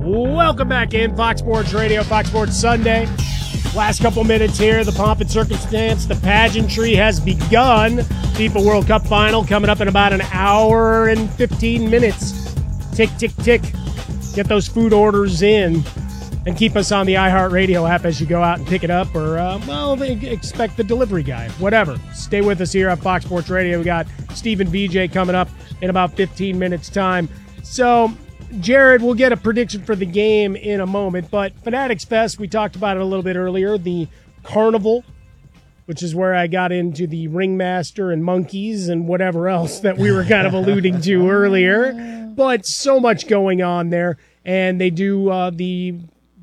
Welcome back in Fox Sports Radio, Fox Sports Sunday. Last couple minutes here, the pomp and circumstance, the pageantry has begun. FIFA World Cup final coming up in about an hour and 15 minutes. Tick, tick, tick. Get those food orders in and keep us on the iHeartRadio app as you go out and pick it up, or, expect the delivery guy. Whatever. Stay with us here on Fox Sports Radio. We got Stephen VJ coming up in about 15 minutes' time. So, Jared, we'll get a prediction for the game in a moment, but Fanatics Fest, we talked about it a little bit earlier, the carnival, which is where I got into the ringmaster and monkeys and whatever else that we were kind of alluding to earlier, but so much going on there, and they do the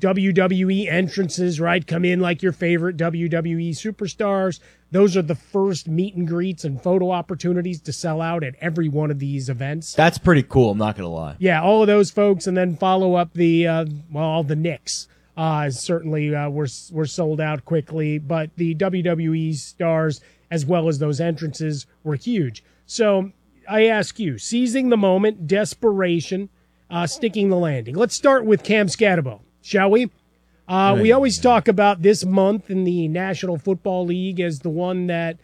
WWE entrances, right? Come in like your favorite WWE superstars. Those are the first meet and greets and photo opportunities to sell out at every one of these events. That's pretty cool, I'm not going to lie. Yeah, all of those folks, and then follow up all the Knicks. Certainly were sold out quickly, but the WWE stars, as well as those entrances, were huge. So I ask you, seizing the moment, desperation, sticking the landing. Let's start with Cam Skattebo, shall we? We always talk about this month in the National Football League as the one that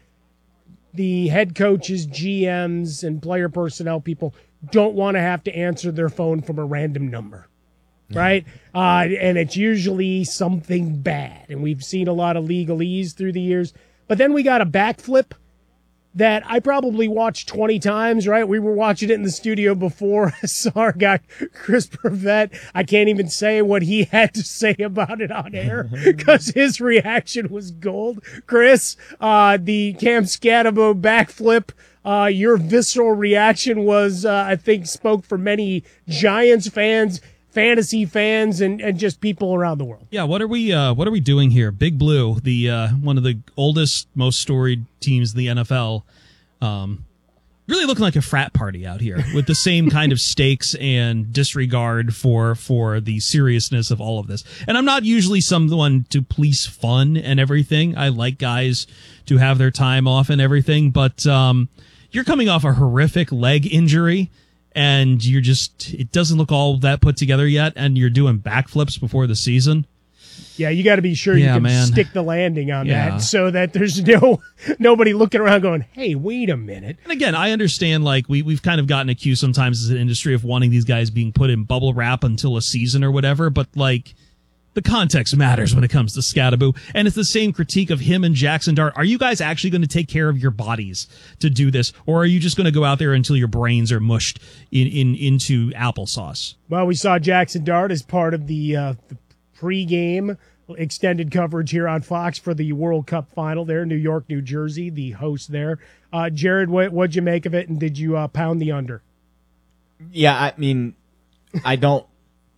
the head coaches, GMs, and player personnel people don't want to have to answer their phone from a random number, right? And it's usually something bad. And we've seen a lot of legalese through the years. But then we got a backflip that I probably watched 20 times, right? We were watching it in the studio before. I saw our guy, Chris Brevet. I can't even say what he had to say about it on air because his reaction was gold. Chris, the Cam Skattebo backflip, your visceral reaction was, I think, spoke for many Giants fans, fantasy fans, and just people around the world. Yeah, what are we doing here? Big Blue, the one of the oldest, most storied teams in the NFL, really looking like a frat party out here with the same kind of stakes and disregard for the seriousness of all of this. And I'm not usually someone to police fun and everything. I like guys to have their time off and everything, but you're coming off a horrific leg injury. And it doesn't look all that put together yet, and you're doing backflips before the season. Yeah, you got to be sure you can stick the landing on that so that there's nobody looking around going, hey, wait a minute. And again, I understand, like, we've kind of gotten accused sometimes as an industry of wanting these guys being put in bubble wrap until a season or whatever, but, like, the context matters when it comes to Skattebo, and it's the same critique of him and Jackson Dart. Are you guys actually going to take care of your bodies to do this, or are you just going to go out there until your brains are mushed into applesauce? Well, we saw Jackson Dart as part of the pregame extended coverage here on Fox for the World Cup final there in New York, New Jersey, the host there. Jared, what'd you make of it, and did you pound the under? Yeah, I mean, I don't.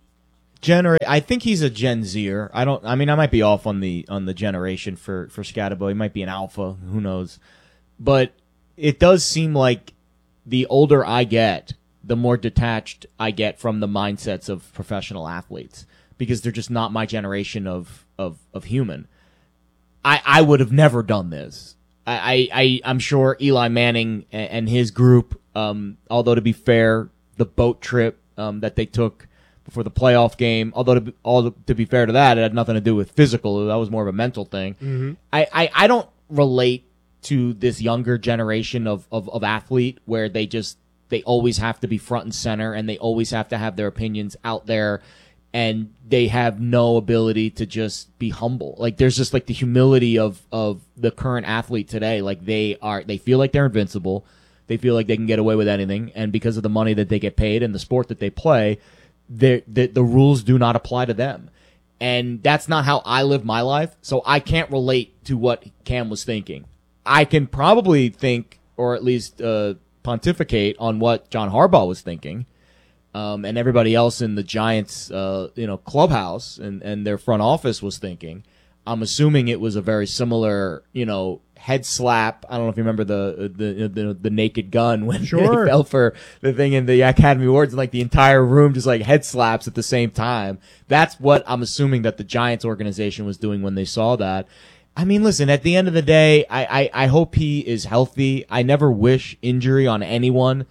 I think he's a Gen Zer. I might be off on the generation for Skattebo. He might be an alpha. Who knows? But it does seem like the older I get, the more detached I get from the mindsets of professional athletes because they're just not my generation of human. I would have never done this. I'm sure Eli Manning and his group, although to be fair, the boat trip that they took before the playoff game, although to be fair to that, it had nothing to do with physical. That was more of a mental thing. Mm-hmm. I don't relate to this younger generation of athlete where they always have to be front and center and they always have to have their opinions out there and they have no ability to just be humble. Like there's just like the humility of the current athlete today. Like they feel like they're invincible. They feel like they can get away with anything. And because of the money that they get paid and the sport that they play, the rules do not apply to them. And that's not how I live my life, so I can't relate to what Cam was thinking. I can probably think, or at least pontificate on what John Harbaugh was thinking, and everybody else in the Giants clubhouse and their front office was thinking. I'm assuming it was a very similar, head slap. I don't know if you remember the Naked Gun when he fell for the thing in the Academy Awards, and like the entire room just like head slaps at the same time. That's what I'm assuming that the Giants organization was doing when they saw that. I mean, listen, at the end of the day, I hope he is healthy. I never wish injury on anyone,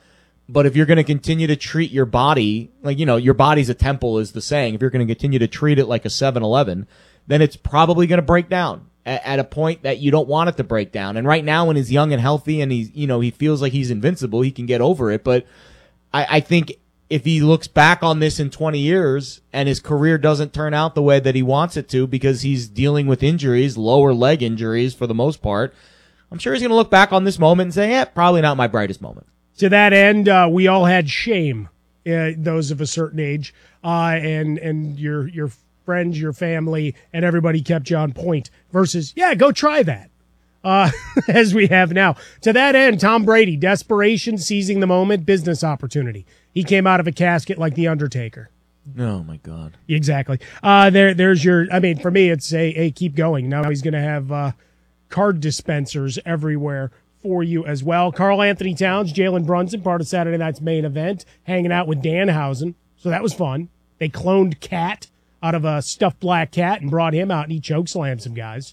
But if you're going to continue to treat your body, like, your body's a temple is the saying. If you're going to continue to treat it like a 7-Eleven, then it's probably going to break down at a point that you don't want it to break down. And right now, when he's young and healthy and he feels like he's invincible, he can get over it. But I think if he looks back on this in 20 years and his career doesn't turn out the way that he wants it to because he's dealing with injuries, lower leg injuries for the most part, I'm sure he's going to look back on this moment and say, probably not my brightest moment. To that end, we all had shame, those of a certain age, and your friends, your family, and everybody kept you on point versus, go try that, as we have now. To that end, Tom Brady, desperation, seizing the moment, business opportunity. He came out of a casket like The Undertaker. Oh, my God. Exactly. There's for me, it's keep going. Now he's going to have card dispensers everywhere for you as well. Karl Anthony Towns, Jalen Brunson, part of Saturday night's main event, hanging out with Danhausen. So that was fun. They cloned Cat out of a stuffed black cat and brought him out, and he chokeslammed some guys.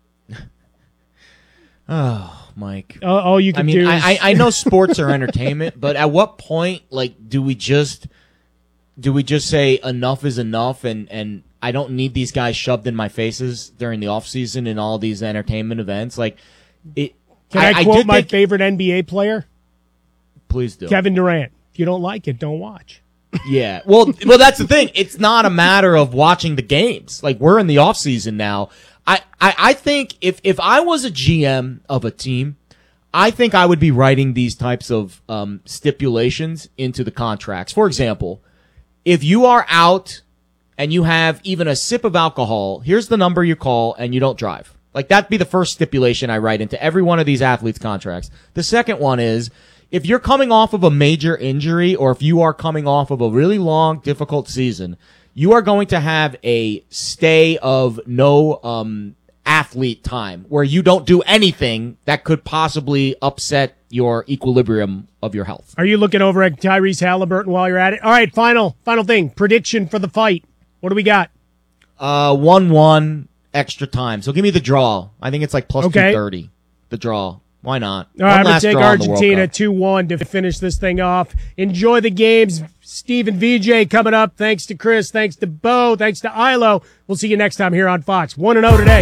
Oh, Mike. All you can do is... I know sports are entertainment, but at what point, do we just say enough is enough and I don't need these guys shoved in my faces during the offseason and all these entertainment events? Can I quote my favorite NBA player? Please do. Kevin Durant. If you don't like it, don't watch. Yeah. Well, that's the thing. It's not a matter of watching the games. We're in the offseason now. I think if I was a GM of a team, I think I would be writing these types of stipulations into the contracts. For example, if you are out and you have even a sip of alcohol, here's the number you call and you don't drive. That'd be the first stipulation I write into every one of these athletes' contracts. The second one is, if you're coming off of a major injury or if you are coming off of a really long, difficult season, you are going to have a stay of no athlete time where you don't do anything that could possibly upset your equilibrium of your health. Are you looking over at Tyrese Halliburton while you're at it? All right, final thing. Prediction for the fight. What do we got? 1-1. Extra time. So give me the draw. I think it's plus 230. The draw. Why not? All right, I'm going to take Argentina 2-1 to finish this thing off. Enjoy the games. Steve and VJ coming up. Thanks to Chris. Thanks to Bo. Thanks to Ilo. We'll see you next time here on Fox. 1-0 today.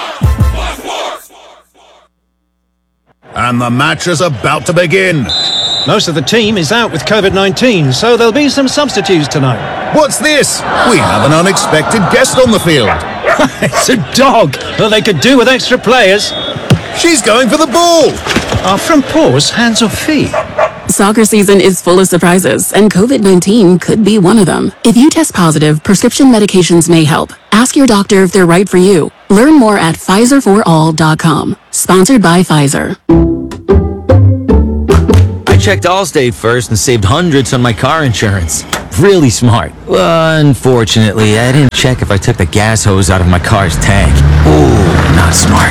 And the match is about to begin. Most of the team is out with COVID-19, so there'll be some substitutes tonight. What's this? We have an unexpected guest on the field. It's a dog. Well, they could do with extra players. She's going for the ball. Are front paws hands or feet? Soccer season is full of surprises, and COVID-19 could be one of them. If you test positive, prescription medications may help. Ask your doctor if they're right for you. Learn more at PfizerForAll.com. Sponsored by Pfizer. I checked Allstate first and saved hundreds on my car insurance. Really smart. Unfortunately, I didn't check if I took the gas hose out of my car's tank. Ooh, not smart.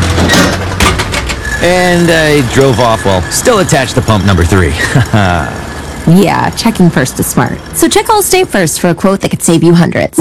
And I drove off while still attached to pump number 3. Yeah, checking first is smart. So check Allstate first for a quote that could save you hundreds.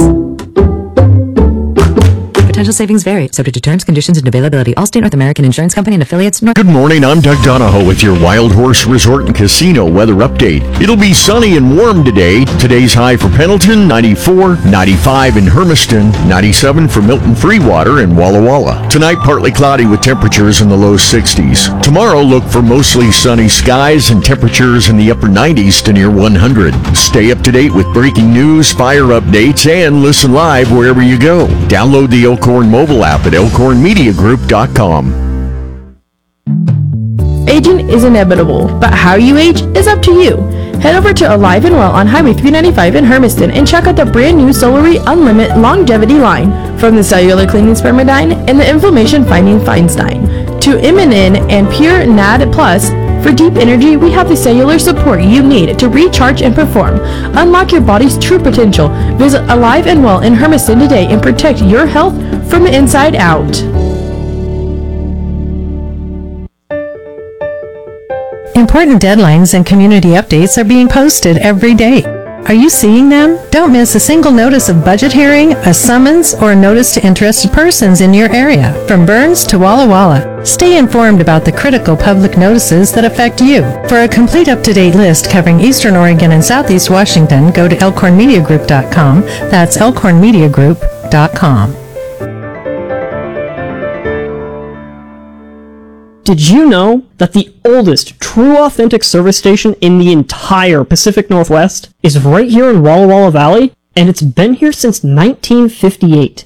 Potential savings vary, subject to terms, conditions, and availability. Allstate North American Insurance Company and affiliates. Good morning, I'm Doug Donahoe with your Wild Horse Resort and Casino weather update. It'll be sunny and warm today. Today's high for Pendleton, 94, 95 in Hermiston, 97 for Milton Freewater and Walla Walla. Tonight, partly cloudy with temperatures in the low 60s. Tomorrow, look for mostly sunny skies and temperatures in the upper 90s to near 100. Stay up to date with breaking news, fire updates, and listen live wherever you go. Download the Elkhorn mobile app at elkhornmediagroup.com. Aging is inevitable, but how you age is up to you. Head over to Alive and Well on Highway 395 in Hermiston and check out the brand new Solary Unlimited Longevity line. From the cellular cleaning Spermidine and the inflammation fighting Feinstein to Immunin and Pure NAD Plus. For deep energy, we have the cellular support you need to recharge and perform. Unlock your body's true potential. Visit Alive and Well in Hermiston today and protect your health from the inside out. Important deadlines and community updates are being posted every day. Are you seeing them? Don't miss a single notice of budget hearing, a summons, or a notice to interested persons in your area. From Burns to Walla Walla. Stay informed about the critical public notices that affect you. For a complete up-to-date list covering Eastern Oregon and Southeast Washington, go to elkhornmediagroup.com. That's elkhornmediagroup.com. Did you know that the oldest true authentic service station in the entire Pacific Northwest is right here in Walla Walla Valley? And it's been here since 1958.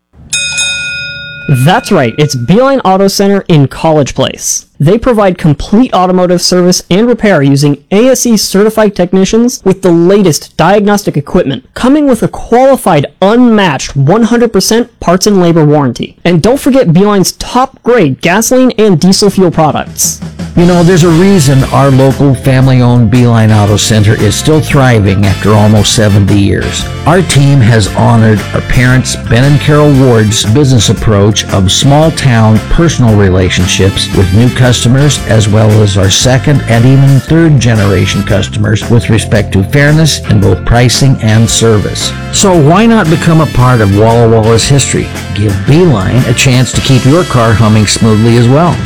That's right, it's Beeline Auto Center in College Place. They provide complete automotive service and repair using ASE certified technicians with the latest diagnostic equipment, coming with a qualified, unmatched 100% parts and labor warranty. And don't forget Beeline's top grade gasoline and diesel fuel products. You know, there's a reason our local family-owned Beeline Auto Center is still thriving after almost 70 years. Our team has honored our parents, Ben and Carol Ward's business approach of small-town personal relationships with new customers, as well as our second and even third generation customers with respect to fairness in both pricing and service. So why not become a part of Walla Walla's history? Give Beeline a chance to keep your car humming smoothly as well.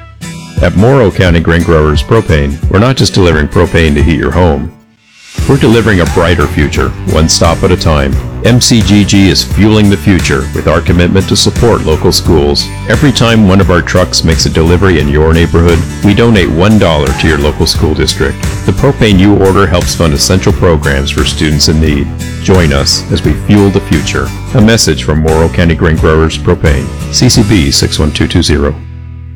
At Morrow County Grain Growers Propane, we're not just delivering propane to heat your home. We're delivering a brighter future, one stop at a time. MCGG is fueling the future with our commitment to support local schools. Every time one of our trucks makes a delivery in your neighborhood, we donate $1 to your local school district. The propane you order helps fund essential programs for students in need. Join us as we fuel the future. A message from Morrow County Grain Growers Propane. CCB 61220.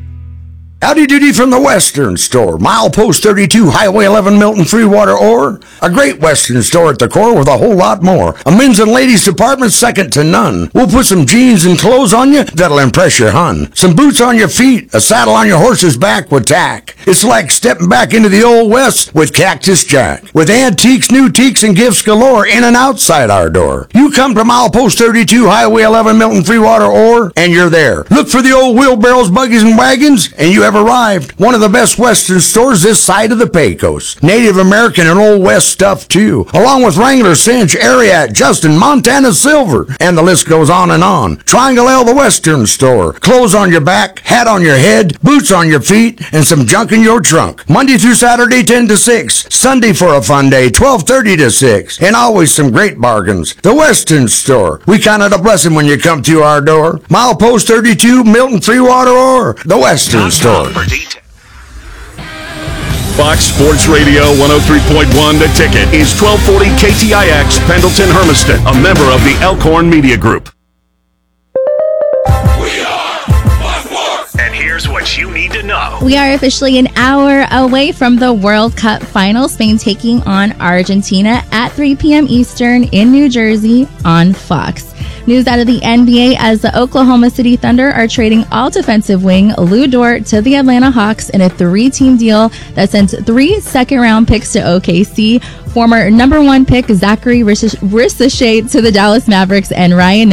Howdy doody from the Western Store, milepost 32, Highway 11, Milton, Freewater, Ore. A great Western store at the core with a whole lot more. A men's and ladies department second to none. We'll put some jeans and clothes on you that'll impress your hun. Some boots on your feet, a saddle on your horse's back with tack. It's like stepping back into the Old West with Cactus Jack. With antiques, new teaks, and gifts galore in and outside our door. You come to milepost 32, Highway 11, Milton, Freewater, Ore, and you're there. Look for the old wheelbarrows, buggies, and wagons, and you have arrived. One of the best Western stores this side of the Pecos. Native American and Old West stuff too, along with Wrangler, Cinch, Ariat, Justin, Montana Silver, and the list goes on and on. Triangle L, the Western Store. Clothes on your back, hat on your head, boots on your feet, and some junk in your trunk. Monday through Saturday, 10 to 6. Sunday for a fun day, 12:30 to 6. And always some great bargains. The Western Store. We count it a blessing when you come to our door. Milepost 32, Milton, Freewater, or the Western Store. Fox Sports Radio 103.1 The Ticket is 1240 KTIX Pendleton Hermiston, a member of the Elkhorn Media Group. And here's what you need to know. We are officially an hour away from the World Cup final. Spain taking on Argentina at 3 p.m. Eastern in New Jersey on Fox. News out of the NBA as the Oklahoma City Thunder are trading all defensive wing Lou Dort to the Atlanta Hawks in a 3-team deal that sends 3 second-round picks to OKC, former number 1 pick Zachary Ricochet to the Dallas Mavericks, and Ryan